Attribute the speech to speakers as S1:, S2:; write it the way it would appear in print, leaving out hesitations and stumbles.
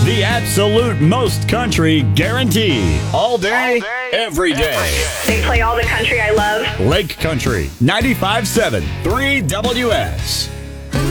S1: The absolute most country guarantee. All day, every day.
S2: They play all the country I love.
S1: Lake Country 95.7 3WS.